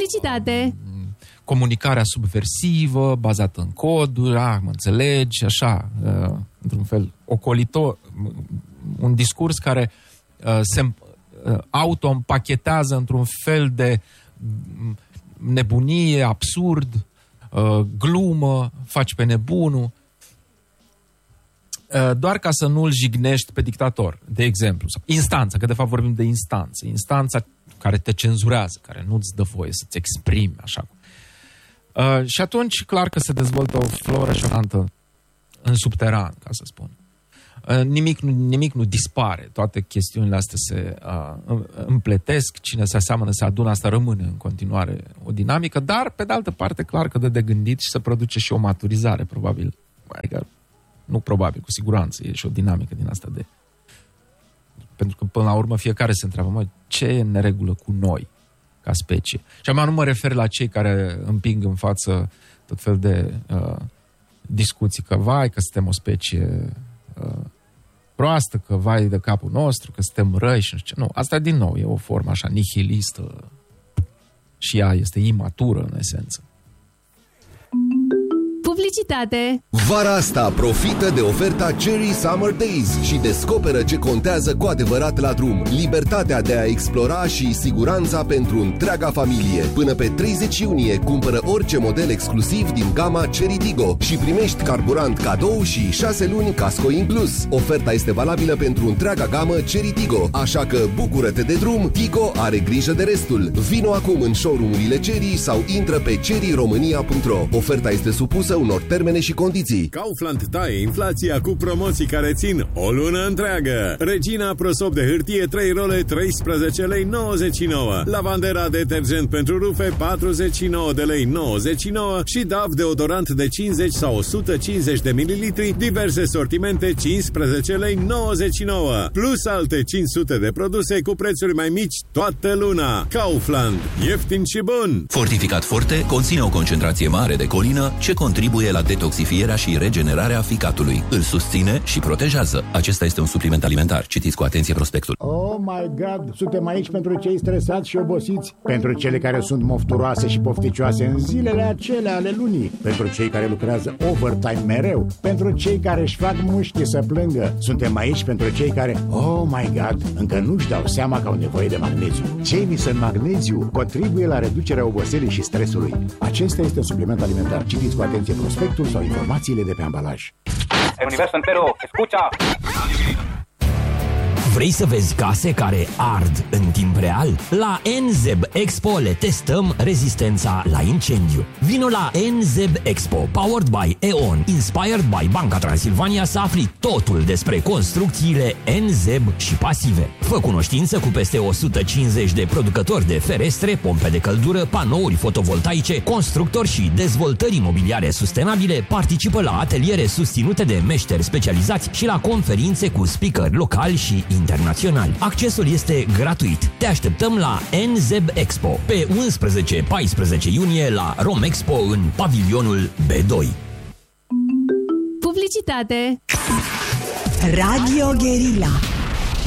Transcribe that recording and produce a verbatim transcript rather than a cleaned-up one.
Publicitate. Comunicarea subversivă, bazată în coduri, ah, mă înțelegi, așa, uh, într-un fel, ocolitor, un discurs care uh, se uh, auto-împachetează într-un fel de nebunie, absurd, uh, glumă, faci pe nebunul, uh, doar ca să nu îl jignești pe dictator, de exemplu. Instanța, că de fapt vorbim de instanță. Instanța care te cenzurează, care nu-ți dă voie să-ți exprimi așa. Uh, și atunci, clar că se dezvoltă o floră șorantă în subteran, ca să spun. Uh, nimic, nu, nimic nu dispare. Toate chestiunile astea se uh, împletesc. Cine se aseamănă, se adună, asta rămâne în continuare o dinamică, dar, pe de altă parte, clar că dă de gândit și se produce și o maturizare, probabil. Adică, nu probabil, cu siguranță, e și o dinamică din asta de... Pentru că, până la urmă, fiecare se întreabă, mă, ce e în neregulă cu noi, ca specie? Și acum nu mă refer la cei care împing în față tot fel de uh, discuții, că vai, că suntem o specie uh, proastă, că vai de capul nostru, că suntem răi și nu știu ce. Nu, asta din nou e o formă așa nihilistă și ea este imatură în esență. Publicitate. Vara asta profită de oferta Cherry Summer Days și descoperă ce contează cu adevărat la drum. Libertatea de a explora și siguranța pentru întreaga familie. Până pe treizeci iunie cumpără orice model exclusiv din gama Cherry Tiggo și primești carburant cadou și șase luni casco inclus. Oferta este valabilă pentru întreaga gamă Cherry Tiggo, așa că bucură-te de drum, Tiggo are grijă de restul. Vino acum în showroom-urile Cherry sau intră pe cherry romania punct ro. Oferta este supusă unor termene și condiții. Kaufland taie inflația cu promoții care țin o lună întreagă. Regina prosop de hârtie trei role treisprezece lei nouăzeci și nouă. Lavandera detergent pentru rufe patruzeci și nouă de lei nouăzeci și nouă și D A V deodorant de cincizeci sau o sută cincizeci de mililitri, diverse sortimente cincisprezece lei nouăzeci și nouă. Plus alte cinci sute de produse cu prețuri mai mici toată luna. Kaufland. Ieftin și bun. Fortificat Forte conține o concentrație mare de colină ce contribuie la detoxifierea și regenerarea ficatului. Îl susține și protejează. Acesta este un supliment alimentar. Citiți cu atenție prospectul. Oh my God! Suntem aici pentru cei stresați și obosiți, pentru cele care sunt mofturoase și pofticioase în zilele acelea ale lunii, pentru cei care lucrează overtime mereu, pentru cei care își fac mușchi să plângă. Suntem aici pentru cei care, oh my God, încă nu-și dau seama că au nevoie de magneziu. Jamieson Magneziu contribuie la reducerea oboselii și stresului. Acesta este un supliment alimentar. Citiți cu atenție prospectul sau informațiile de pe ambalaj. El universo entero, escucha! Vrei să vezi case care ard în timp real? La N Z E B Expo le testăm rezistența la incendiu. Vino la N Z E B Expo, powered by E O N, inspired by Banca Transilvania, să afli totul despre construcțiile N Z E B și pasive. Fă cunoștință cu peste o sută cincizeci de producători de ferestre, pompe de căldură, panouri fotovoltaice, constructori și dezvoltări imobiliare sustenabile. Participă la ateliere susținute de meșteri specializați și la conferințe cu speakeri locali și internaționali. Accesul este gratuit. Te așteptăm la N Z E B Expo pe unsprezece paisprezece iunie la Romexpo în pavilionul B doi. Publicitate. Radio Guerilla.